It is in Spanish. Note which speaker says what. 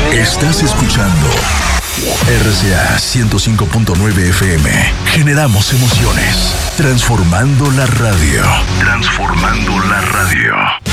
Speaker 1: Estás escuchando RCA 105.9 FM. Generamos emociones. Transformando la radio. Transformando la radio.